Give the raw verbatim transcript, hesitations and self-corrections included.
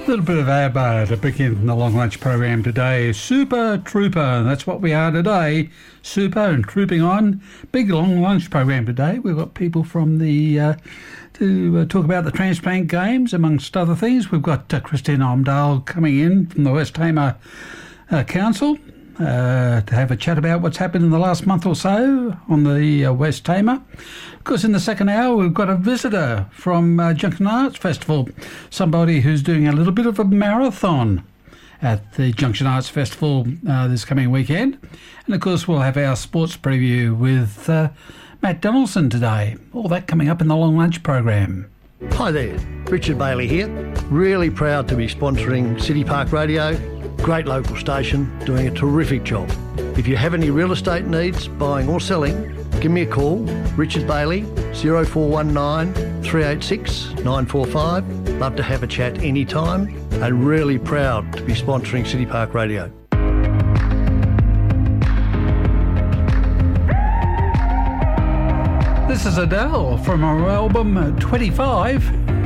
A little bit of ABBA to begin the long lunch program today. Super Trooper, that's what we are today. Super and trooping on. Big long lunch program today. We've got people from the uh, to uh, talk about the transplant games, amongst other things. We've got uh, Christine Omdahl coming in from the West Tamar uh, Council uh, to have a chat about what's happened in the last month or so on the uh, West Tamar. Of course, in the second hour, we've got a visitor from uh, Junction Arts Festival, somebody who's doing a little bit of a marathon at the Junction Arts Festival uh, this coming weekend. And, of course, we'll have our sports preview with uh, Matt Donaldson today. All that coming up in the long lunch program. Hi there, Richard Bailey here. Really proud to be sponsoring City Park Radio. Great local station, doing a terrific job. If you have any real estate needs, buying or selling, give me a call, Richard Bailey, zero four one nine, three eight six, nine four five. Love to have a chat anytime, and really proud to be sponsoring City Park Radio. This is Adele from her album twenty-five.